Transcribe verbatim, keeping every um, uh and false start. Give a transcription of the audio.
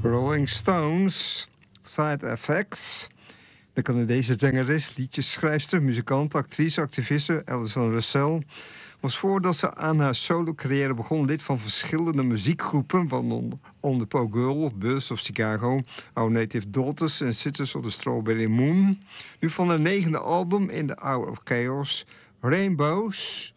Rolling Stones, Side Effects. De Canadese zangeres, liedjesschrijfster, muzikant, actrice, activiste Alison Russell was voordat ze aan haar solo-carrière begon lid van verschillende muziekgroepen, waaronder Poe Girl, Buzz of Chicago, Our Native Daughters en Sisters of the Strawberry Moon. Nu van haar negende album In the Hour of Chaos, Rainbows,